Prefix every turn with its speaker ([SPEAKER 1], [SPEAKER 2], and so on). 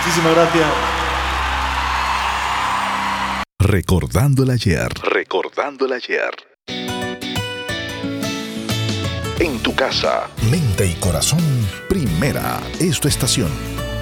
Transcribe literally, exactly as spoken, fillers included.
[SPEAKER 1] Muchísimas gracias.
[SPEAKER 2] Recordando el ayer. Recordando el ayer. En tu casa, mente y corazón, Primera es tu estación.